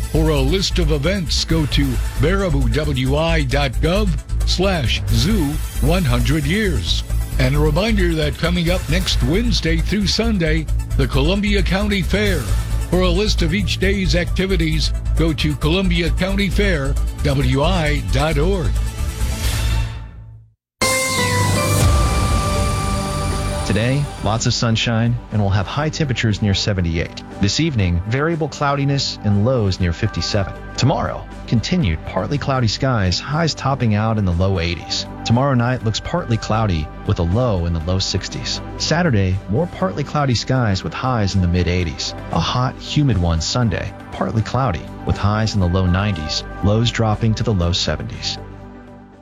For a list of events, go to baraboowi.gov/zoo100years. And a reminder that coming up next Wednesday through Sunday, the Columbia County Fair. For a list of each day's activities, go to columbiacountyfairwi.org. Today, lots of sunshine, and we'll have high temperatures near 78. This evening, variable cloudiness and lows near 57. Tomorrow, continued partly cloudy skies, highs topping out in the low 80s. Tomorrow night looks partly cloudy with a low in the low 60s. Saturday, more partly cloudy skies with highs in the mid 80s. A hot, humid one Sunday, partly cloudy with highs in the low 90s, lows dropping to the low 70s.